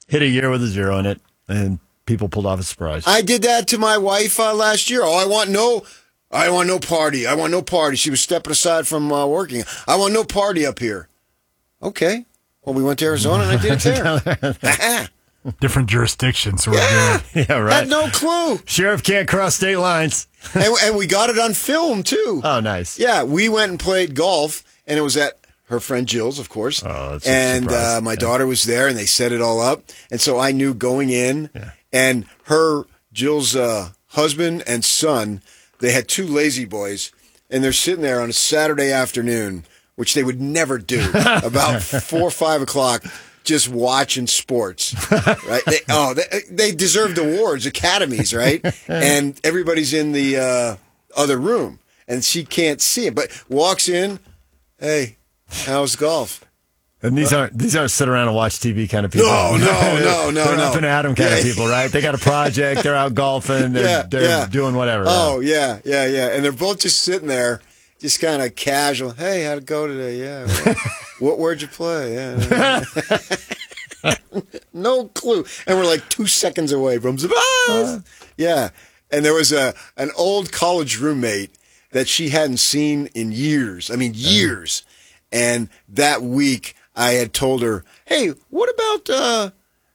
hit a year with a 0 in it, and people pulled off a surprise. I did that to my wife last year. I want no party. I want no party. She was stepping aside from working. I want no party up here. Okay. Well, we went to Arizona, and I did it there. Different jurisdictions. So we're good. Yeah, right. Had no clue. Sheriff can't cross state lines. and we got it on film, too. Oh, nice. Yeah, we went and played golf, and it was at her friend Jill's, of course. Oh, that's a and surprise. my daughter was there, and they set it all up. And so I knew going in, and Jill's husband and son, they had 2 lazy boys, and they're sitting there on a Saturday afternoon, which they would never do, about 4 or 5 o'clock, just watching sports, right? They deserved awards, academies, right? And everybody's in the other room, and she can't see it, but walks in, hey, how's golf? And these aren't sit around and watch TV kind of people. No. They're up and Adam kind of people, right? They got a project. They're out golfing. They're doing whatever. Oh, yeah. And they're both just sitting there, just kind of casual. Hey, how'd it go today? Yeah. Where'd you play? Yeah. No clue. And we're like 2 seconds away from yeah. And there was an old college roommate that she hadn't seen in years. I mean, years. And that week, I had told her, hey, what about,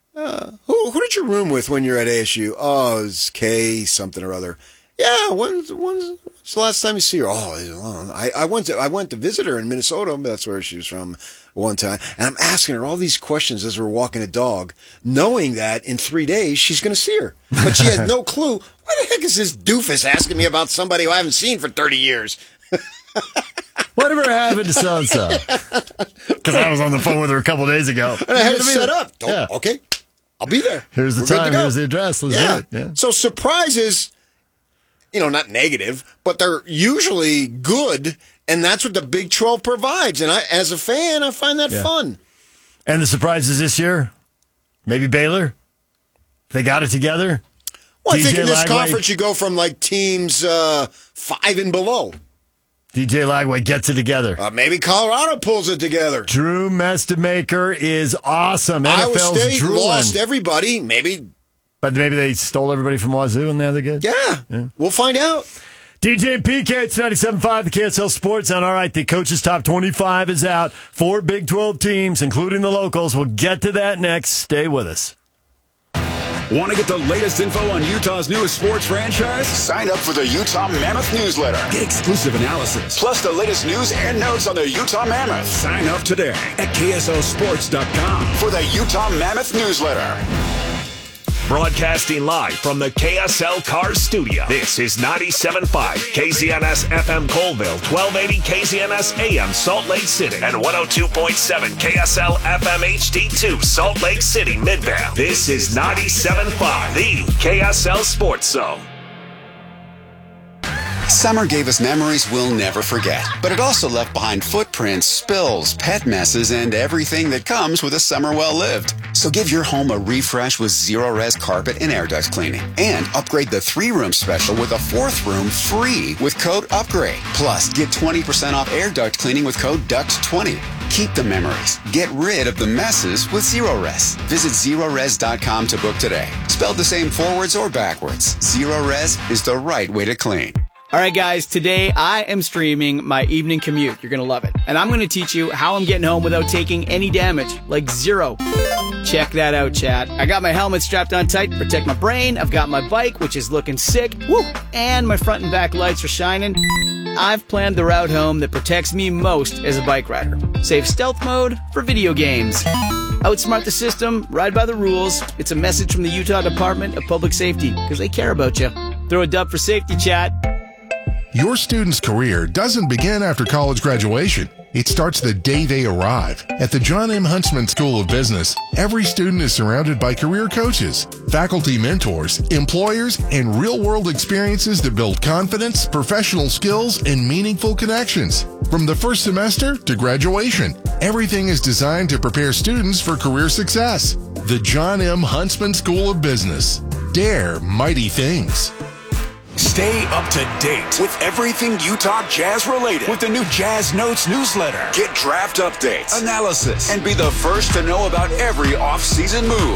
who did you room with when you're at ASU? Oh, it was Kay something or other. Yeah, when's the last time you see her? Oh, I went to visit her in Minnesota. That's where she was from one time. And I'm asking her all these questions as we're walking a dog, knowing that in 3 days she's going to see her. But she has no clue. Why the heck is this doofus asking me about somebody who I haven't seen for 30 years? Whatever happened to so-and-so? Because I was on the phone with her a couple days ago. And I had it set up. Okay, I'll be there. Here's the time. Here's the address. Let's do it. Yeah. So surprises, not negative, but they're usually good, and that's what the Big 12 provides. And as a fan, I find that fun. And the surprises this year? Maybe Baylor? They got it together? Well, I think in this conference you go from like teams 5 and below. DJ Lagway gets it together. Maybe Colorado pulls it together. Drew Mestemaker is awesome. Iowa NFL's State drooling. lost everybody. But maybe they stole everybody from Wazoo and now they're good? Yeah. We'll find out. DJ and PK, it's 97.5, the KSL Sports Zone. All right, the Coach's Top 25 is out. 4 Big 12 teams, including the locals. We'll get to that next. Stay with us. Want to get the latest info on Utah's newest sports franchise? Sign up for the Utah Mammoth newsletter. Get exclusive analysis. Plus the latest news and notes on the Utah Mammoth. Sign up today at KSLSports.com for the Utah Mammoth newsletter. Broadcasting live from the KSL Cars Studio. This is 97.5 KZNS FM Colville, 1280 KZNS AM Salt Lake City, and 102.7 KSL FM HD2 Salt Lake City Midvale. This is 97.5, the KSL Sports Zone. Summer gave us memories we'll never forget, but it also left behind footprints, spills, pet messes, and everything that comes with a summer well lived. So give your home a refresh with Zero-Res carpet and air duct cleaning, and upgrade the 3-room special with a 4th room free with code UPGRADE. Plus, get 20% off air duct cleaning with code DUCT20. Keep the memories. Get rid of the messes with Zero-Res. Visit Zerores.com to book today. Spelled the same forwards or backwards, Zero-Res is the right way to clean. All right, guys, today I am streaming my evening commute. You're going to love it. And I'm going to teach you how I'm getting home without taking any damage, like zero. Check that out, chat. I got my helmet strapped on tight to protect my brain. I've got my bike, which is looking sick. Woo! And my front and back lights are shining. I've planned the route home that protects me most as a bike rider. Save stealth mode for video games. Outsmart the system, ride by the rules. It's a message from the Utah Department of Public Safety, because they care about you. Throw a dub for safety, chat. Your student's career doesn't begin after college graduation. It starts the day they arrive. At the John M. Huntsman School of Business, every student is surrounded by career coaches, faculty mentors, employers, and real-world experiences that build confidence, professional skills, and meaningful connections. From the first semester to graduation, everything is designed to prepare students for career success. The John M. Huntsman School of Business. Dare mighty things. Stay up to date with everything Utah Jazz related with the new Jazz Notes newsletter. Get draft updates, Analysis, and be the first to know about every off-season move.